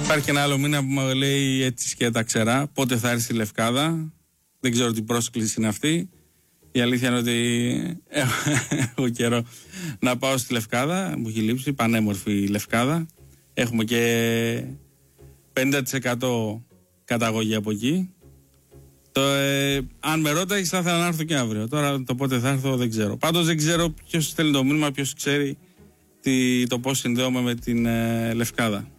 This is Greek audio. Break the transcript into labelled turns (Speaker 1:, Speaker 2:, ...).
Speaker 1: Υπάρχει ένα άλλο μήνα που μου λέει έτσι και τα ξερά. Πότε θα έρθει στη Λευκάδα. Δεν ξέρω τι πρόσκληση είναι αυτή. Η αλήθεια είναι ότι έχω καιρό να πάω στη Λευκάδα. Μου έχει λείψει, πανέμορφη η Λευκάδα. Έχουμε και 50% καταγωγή από εκεί. Αν με ρώταγες θα ήθελα να έρθω και αύριο. Τώρα το πότε θα έρθω δεν ξέρω. Πάντως δεν ξέρω ποιος στέλνει το μήνυμα, ποιος ξέρει το πώς συνδέομαι με την Λευκάδα.